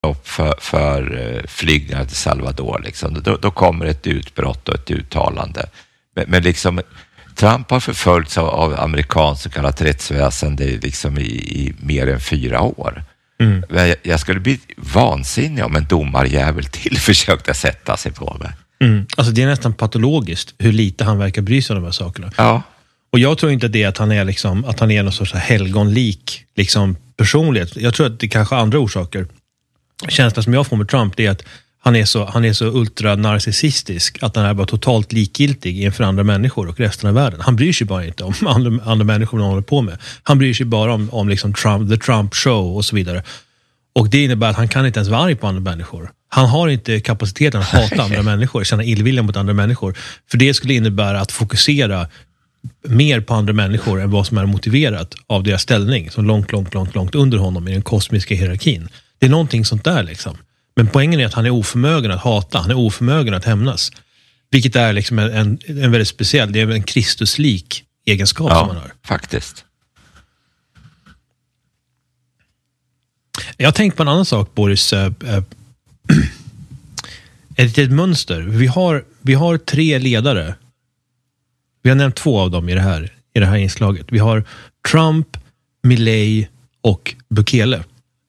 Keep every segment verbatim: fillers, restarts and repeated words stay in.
för, för flygningar till Salvador. Liksom. Då, då kommer ett utbrott och ett uttalande. Men, men liksom, Trump har förföljts av, av amerikanskt så kallat rättsväsende liksom i, i mer än fyra år. Mm. Men jag, jag skulle bli vansinnig om en domarjävel till försökte sätta sig på mig. Mm. Alltså det är nästan patologiskt hur lite han verkar bry sig om de här sakerna. Ja. Och jag tror inte att det är att han är liksom, att han är någon sorts helgonlik liksom personlighet. Jag tror att det är kanske andra orsaker. Känslan som jag får med Trump är att han är så, han är så ultra narcissistisk att han är bara totalt likgiltig inför andra människor och resten av världen. Han bryr sig bara inte om andra, andra människor han håller på med. Han bryr sig bara om, om liksom Trump, the Trump show och så vidare. Och det innebär att han kan inte ens vara arg på andra människor. Han har inte kapaciteten att hata andra människor, känna illvilja mot andra människor. För det skulle innebära att fokusera mer på andra människor än vad som är motiverat av deras ställning som långt, långt, långt, lågt under honom i den kosmiska hierarkin. Det är någonting sånt där liksom. Men poängen är att han är oförmögen att hata, han är oförmögen att hämnas. Vilket är liksom en, en, en väldigt speciell, det är en Kristuslik egenskap ja, som han har. Faktiskt. Jag har tänkt på en annan sak, Boris. Äh, äh, ett, ett mönster. Vi har, vi har tre ledare. Vi har nämnt två av dem i det här, i det här inslaget. Vi har Trump, Milei och Bukele.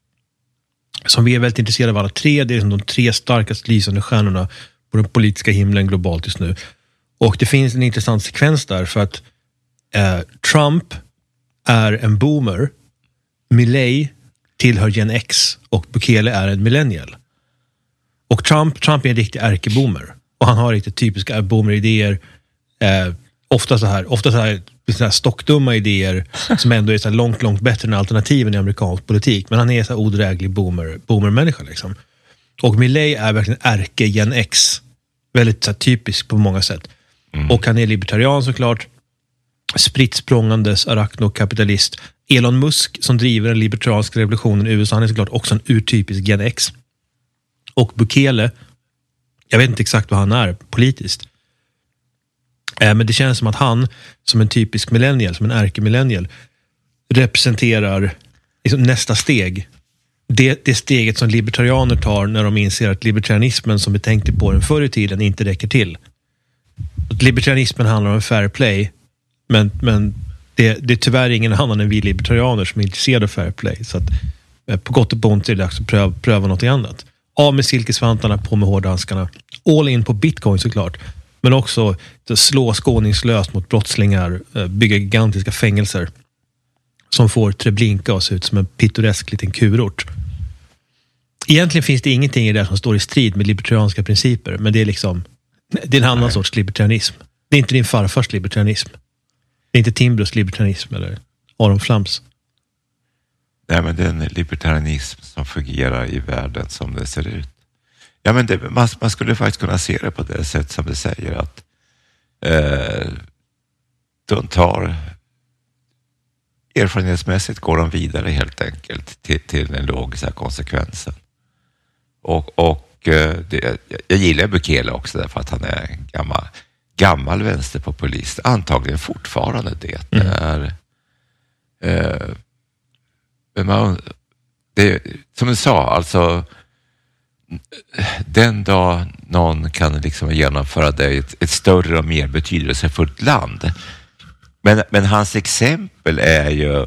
Som vi är väldigt intresserade av alla tre. Det är de tre starkast lysande stjärnorna på den politiska himlen globalt just nu. Och det finns en intressant sekvens där för att eh, Trump är en boomer, Milei tillhör Gen X och Bukele är en millennial. Och Trump, Trump är en riktig ärkeboomer. Och han har riktigt typiska boomer-idéer. Eh, ofta så här, ofta så här, så här stockdumma idéer som ändå är så här långt, långt bättre än alternativen i amerikansk politik. Men han är så här odräglig boomer, boomer-människa liksom. Och Milei är verkligen ärke Gen X. Väldigt så här, typisk på många sätt. Mm. Och han är libertarian såklart. Spritt språngandes arachnokapitalist. Elon Musk som driver den libertarianska revolutionen i U S A, han är såklart också en urtypisk Gen X. Och Bukele, jag vet inte exakt vad han är politiskt. Eh, men det känns som att han, som en typisk millennial, som en ärkemillennial, representerar liksom nästa steg. Det, det steget som libertarianer tar när de inser att libertarianismen som vi tänkte på den förr i tiden inte räcker till. Att libertarianismen handlar om fair play, men, men det, det är tyvärr ingen annan än vi libertarianer som är intresserade av fair play. Så att på gott och på ont är det dags att pröva, pröva något annat. Av med silkesvantarna, på med hårdhandskarna. All in på bitcoin såklart. Men också slå skåningslöst mot brottslingar, bygga gigantiska fängelser som får Treblinka att se ut som en pittoresk liten kurort. Egentligen finns det ingenting i det som står i strid med libertarianska principer, men det är liksom det är en annan Nej. sorts libertarianism. Det är inte din farfars libertarianism. Det är inte Timbros libertarianism eller Aron Flams. Nej, men det är en libertarianism som fungerar i världen som det ser ut. Ja, men det, man, man skulle faktiskt kunna se det på det sätt som det säger att eh, de tar erfarenhetsmässigt går de vidare helt enkelt till, till den logiska konsekvensen. Och, och eh, det, jag gillar Bukele också därför att han är en gammal, gammal vänsterpopulist. Antagligen fortfarande det. Mm. det är, eh, men man, det, som du sa, alltså den dag någon kan liksom genomföra det i ett, ett större och mer betydelsefullt land. Men, men hans exempel är ju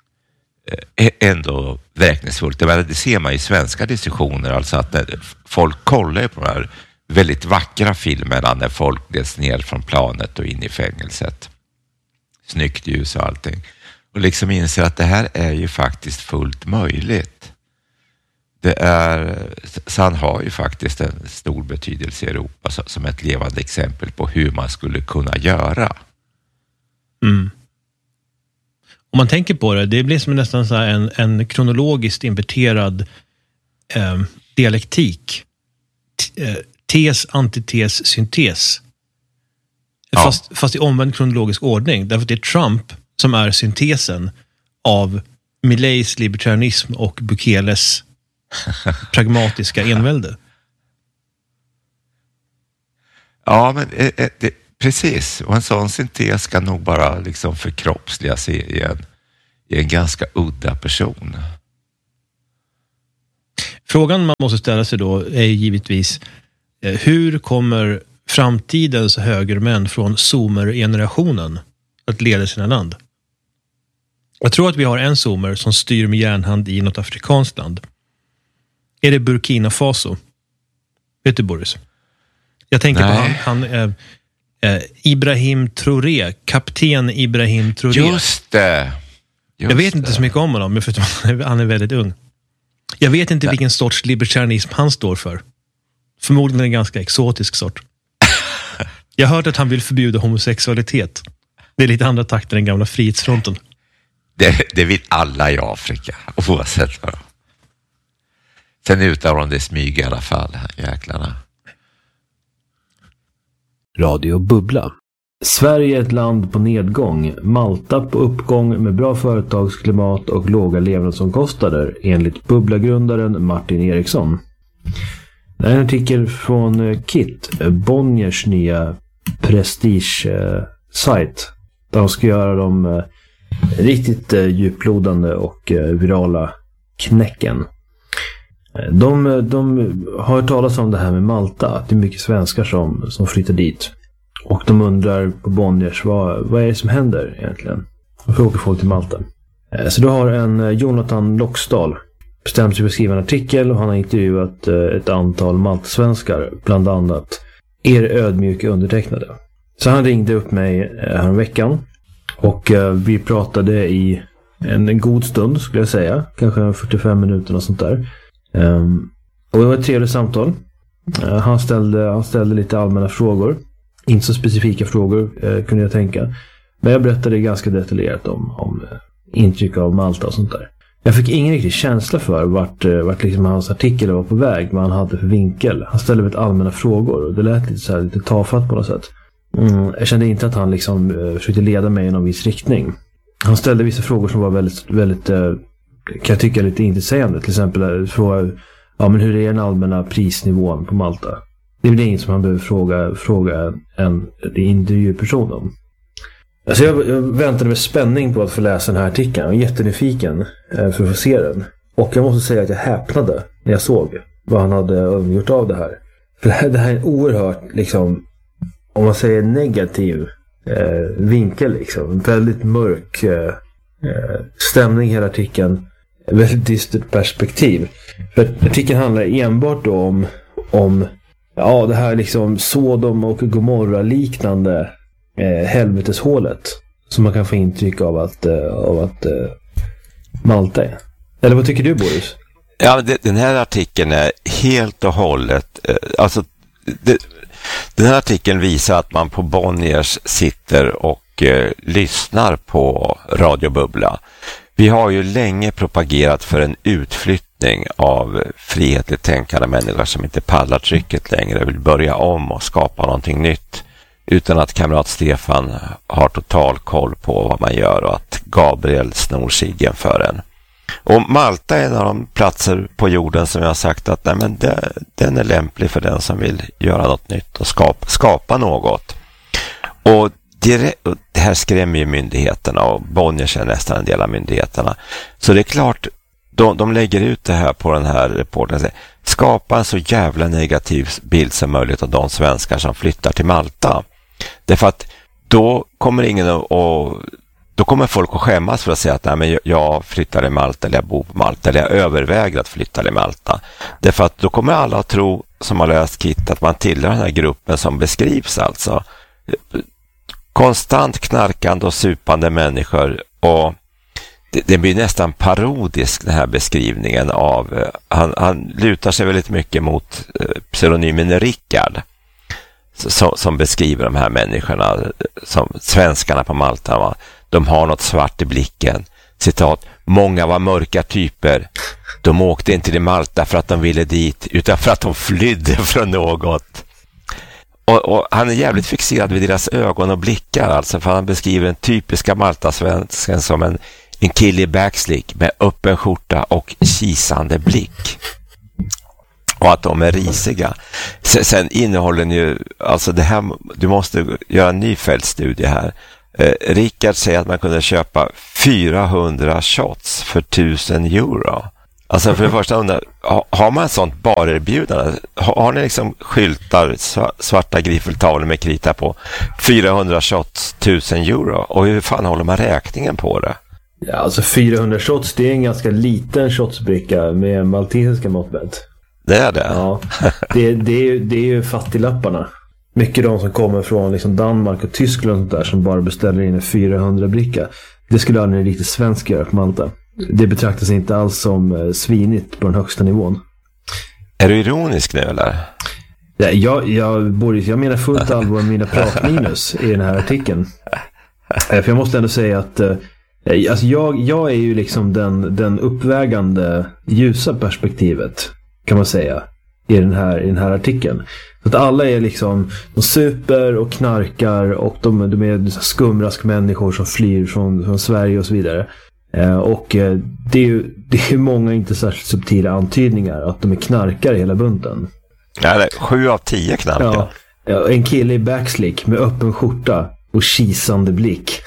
ändå verkningsfullt. Det ser man i svenska diskussioner, alltså att folk kollar på de här väldigt vackra filmerna när folk leds ner från planet och in i fängelset. Snyggt ljus och allting. Och liksom inser att det här är ju faktiskt fullt möjligt. Det är, så han har ju faktiskt en stor betydelse i Europa som ett levande exempel på hur man skulle kunna göra. Mm. Om man tänker på det, det blir som nästan så här en, en kronologiskt inverterad eh, dialektik. T- eh, tes, antites, syntes. Ja. Fast, fast i omvänd kronologisk ordning. Därför att det är Trump som är syntesen av Mileis libertarianism och Bukeles pragmatiska envälde. Ja, men eh, det, precis. Och en sån syntes ska nog bara liksom förkroppsligas i, i, en, i en ganska udda person. frågan man måste ställa sig då är givetvis eh, hur kommer framtidens högermän från zoomer-generationen att leda sina land? Jag tror att vi har en zoomer som styr med järnhand i något afrikanskt land. Är det Burkina Faso? Vet du, Boris? Jag tänker Nej. på han, han eh, eh, Ibrahim Traoré, kapten Ibrahim Traoré. Just det. Just jag vet det. inte så mycket om honom, men för han är väldigt ung. Jag vet inte Nej. vilken sorts libertarianism han står för. Förmodligen en ganska exotisk sort. Jag har hört att han vill förbjuda homosexualitet. Det är lite andra takter än gamla frihetsfronten. Det, det vill alla i Afrika, oavsett vad. Sen utar de det smyg i alla fall, jäklarna. Radio Bubbla. Sverige är ett land på nedgång, Malta på uppgång med bra företagsklimat och låga levnadsomkostnader enligt Bubbla-grundaren Martin Eriksson. Det är en artikel från Kit, Bonniers nya prestige-sajt. Där de ska göra de riktigt djuplodande och virala knäcken. De, de har hört talas om det här med Malta. Det är mycket svenskar som, som flyttar dit. Och de undrar på Bonniers, vad, vad är det som händer egentligen? Varför åker folk till Malta? Så då har en Jonathan Loxdal bestämt sig för att skriva en artikel. Och han har intervjuat ett antal maltasvenskar. Bland annat er ödmjuka undertecknade. Så han ringde upp mig här en veckan. Och vi pratade i en, en god stund, skulle jag säga. Kanske fyrtiofem minuter och sånt där. Um, och det var ett trevligt samtal. uh, han, ställde, han ställde lite allmänna frågor. Inte så specifika frågor uh, kunde jag tänka. Men jag berättade ganska detaljerat om, om uh, intryck av Malta och sånt där. Jag fick ingen riktig känsla för vart, uh, vart liksom hans artikel var på väg. Vad han hade för vinkel. Han ställde väldigt allmänna frågor. Och det lät lite, så här, lite tafatt på något sätt. mm, Jag kände inte att han liksom, uh, försökte leda mig i någon viss riktning. Han ställde vissa frågor som var väldigt, väldigt uh, kan jag tycka lite intressant. Till exempel fråga, ja, men hur är den allmänna prisnivån på Malta? Det är väl inget som man behöver fråga, fråga en intervjuperson om. Alltså jag, jag väntade med spänning på att få läsa den här artikeln. Jag var jättenyfiken för att få se den. Och jag måste säga att jag häpnade när jag såg vad han hade gjort av det här. För det här, det här är en oerhört, liksom, om man säger negativ eh, vinkel. Liksom. Väldigt mörk eh, stämning i hela artikeln. Väldigt dystert perspektiv. För artikeln handlar enbart då om, om ja, det här liksom Sodom och Gomorra liknande eh, helveteshålet som man kan få intryck av att, eh, av att eh, Malta är. Eller vad tycker du, Boris? Ja, det, den här artikeln är helt och hållet eh, alltså det, den här artikeln visar att man på Bonniers sitter och eh, lyssnar på Radio Bubbla. Vi har ju länge propagerat för en utflyttning av frihetligt tänkande människor som inte pallar trycket längre, vill börja om och skapa någonting nytt utan att kamrat Stefan har total koll på vad man gör och att Gabriel snor siggen för en. Och Malta är en av de platser på jorden som jag har sagt att nej, men det, den är lämplig för den som vill göra något nytt och skapa, skapa något. Och det, det här skrämmer ju myndigheterna och Bonniers är nästan en del av myndigheterna. Så det är klart, de, de lägger ut det här på den här reporten. Skapa en så jävla negativ bild som möjligt av de svenskar som flyttar till Malta. Därför att då kommer ingen att, och, då kommer folk att skämmas för att säga att nej, men jag flyttar till Malta eller jag bor på Malta eller jag överväger att flytta till Malta. Därför att då kommer alla att tro som har läst Kit att man tillhör den här gruppen som beskrivs alltså. Konstant knarkande och supande människor och det, det blir nästan parodisk den här beskrivningen av, han, han lutar sig väldigt mycket mot eh, pseudonymen Rickard som, som beskriver de här människorna som svenskarna på Malta, va? De har något svart i blicken. Citat, många var mörka typer. De åkte inte till Malta för att de ville dit utan för att de flydde från något. Och, och han är jävligt fixerad vid deras ögon och blickar alltså, för han beskriver den typiska maltasvensken som en, en kille i backslick med öppen skjorta och kisande blick. Och att de är risiga. Sen, sen innehåller den ju, alltså det här, du måste göra en ny fältstudie här. Eh, Rickard säger att man kunde köpa fyrahundra shots för tusen euro. Alltså för det första undrar, har man ett sånt barerbjudande? Har, har ni liksom skyltar, svarta griffeltavlor med krita på fyrahundra shots, tusen euro? Och hur fan håller man räkningen på det? Ja, alltså fyrahundra shots, det är en ganska liten shotsbricka med maltesiska mått mätt. Det är det? Ja, det, det, är, ju, det är ju fattiglapparna. Mycket de som kommer från liksom Danmark och Tyskland och där, som bara beställer in en fyrahundra-bricka. Det skulle aldrig en riktigt svensk göra på Malta. Det betraktas inte alls som svinigt på den högsta nivån. Är du ironisk nu eller? Ja, jag, jag, Boris, jag menar fullt allvar med mina pratminus i den här artikeln. För jag måste ändå säga att alltså jag, jag är ju liksom den, den uppvägande ljusa perspektivet, kan man säga, i den här, i den här artikeln. Så att alla är liksom, de super och knarkar och de, de är skumrask människor som flyr från, från Sverige och så vidare. Eh, och eh, det är ju det är många inte särskilt subtila antydningar att de är knarkare hela bunten. Ja, det är sju av tio knarkar. Ja, ja, en kille i backslick med öppen skjorta och kisande blick.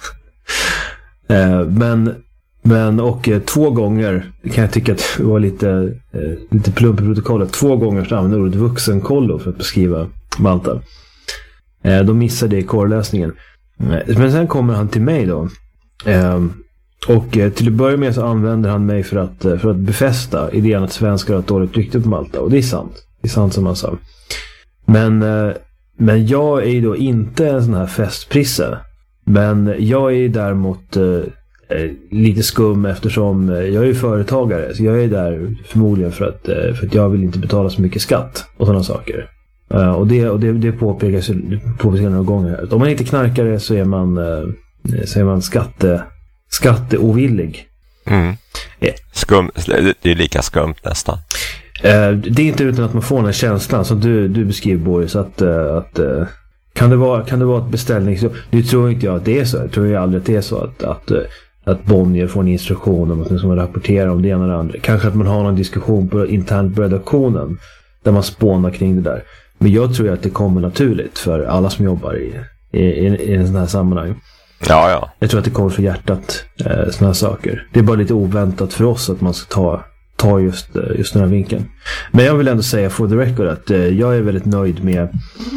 eh, men men och eh, två gånger kan jag tycka att det var lite eh, lite plump i protokollet. Två gånger så använder ordet vuxenkollo för att beskriva Malta. Eh, de missade det i korrläsningen. Eh, men sen kommer han till mig då. Eh, Och eh, till att börja med så använder han mig för att, för att befästa idén att svenskar har ett dåligt rykte på Malta. Och det är sant. Det är sant som han sa. Men, eh, men jag är ju då inte en sån här festprisse. Men jag är ju däremot eh, lite skum eftersom jag är ju företagare. Så jag är där förmodligen för att, eh, för att jag vill inte betala så mycket skatt och sådana saker. Uh, och det, och det, det påpekas, påpekas några gånger här. Om man inte knarkare så är man, eh, så är man skatte... skatteovillig. Mm. Skum, det är lika skumt nästan. Eh, det är inte utan att man får den här känslan som du, du beskriver, Boris, att, att kan, det vara, kan det vara ett beställningsjobb? Nu tror inte jag att det är så. Jag tror ju aldrig att det är så att, att, att Bonnier får en instruktion om att man ska rapportera om det ena eller andra. Kanske att man har någon diskussion på internt på redaktionen där man spånar kring det där. Men jag tror att det kommer naturligt för alla som jobbar i, i, i, i en sån här sammanhang. Ja, ja. Jag tror att det kommer från hjärtat, eh, såna här saker. Det är bara lite oväntat för oss att man ska ta, ta just, just den här vinkeln. Men jag vill ändå säga for the record att eh, jag är väldigt nöjd med,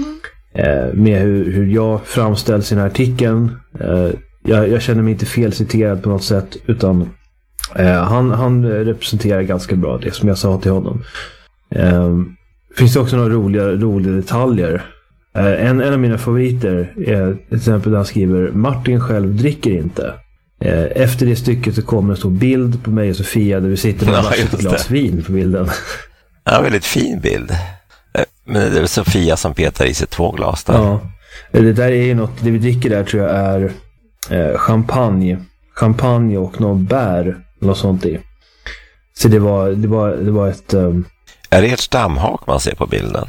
eh, med hur, hur jag framställs i den här artikeln. Eh, jag, jag känner mig inte felciterad på något sätt, utan eh, han, han representerar ganska bra det som jag sa till honom. Eh, finns det också några roliga, roliga detaljer. En, en av mina favoriter är till exempel där han skriver: Martin själv dricker inte. Efter det stycket så kommer en stor bild på mig och Sofia där vi sitter med ja, ett glas vin på bilden. Ja, väldigt fin bild. Men det är Sofia som petar i sig två glas där. Ja, det där är ju något, det vi dricker där tror jag är eh, champagne. Champagne och någon bär, något sånt i. Så det var, det var, det var ett... Um... Är det ett stamhak man ser på bilden?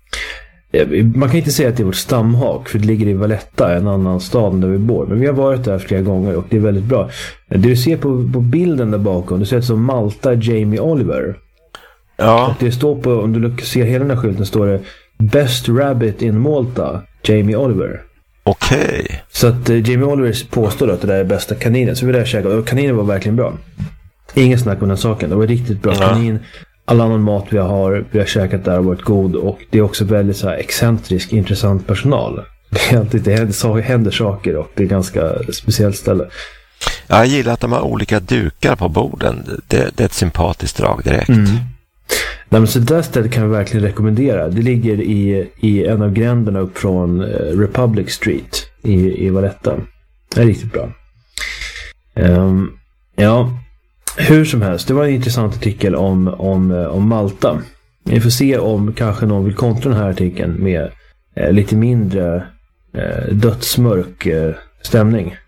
Man kan inte säga att det är vårt stamhak, för det ligger i Valletta, en annan stad där vi bor. Men vi har varit där flera gånger och det är väldigt bra. Det du ser på, på bilden där bakom, du ser som Malta Jamie Oliver. Ja. Och det står på, om du ser hela den här skylten, står det Best Rabbit in Malta, Jamie Oliver. Okej. Okay. Så att uh, Jamie Oliver påstår att det där är bästa kaninen. Så vi där käkade, och kaninen var verkligen bra. Ingen snack om den saken, det var riktigt bra. Ja. Kanin. All annan mat vi har, vi har käkat där har varit god, och det är också väldigt så här excentrisk, intressant personal. Det är alltid, det händer, händer saker och det är ganska speciellt ställe. Jag gillar att de har olika dukar på borden. Det, det är ett sympatiskt drag direkt. Mm. Nej, men så det där stället kan vi verkligen rekommendera. Det ligger i, i en av gränderna upp från Republic Street i, i Valletta. Det är riktigt bra. Um, ja... Hur som helst, det var en intressant artikel om, om, om Malta. Vi får se om kanske någon vill kontra den här artikeln med eh, lite mindre eh, dödsmörk eh, stämning.